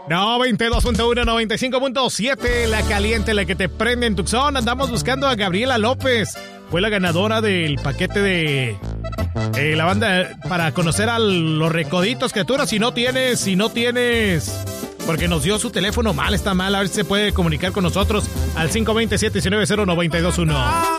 92.1, 95.7, la caliente, la que te prende en Tucson. Andamos buscando a Gabriela López. Fue la ganadora del paquete de la banda para conocer a los Recoditos, criaturas. Si no tienes, porque nos dio su teléfono mal, está mal. A ver si se puede comunicar con nosotros al 520-790-921.